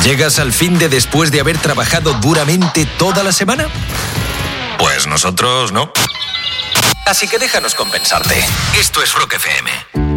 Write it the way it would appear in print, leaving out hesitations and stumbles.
¿Llegas al fin de después de haber trabajado duramente toda la semana? Pues nosotros no. Así que déjanos compensarte. Esto es Rock FM.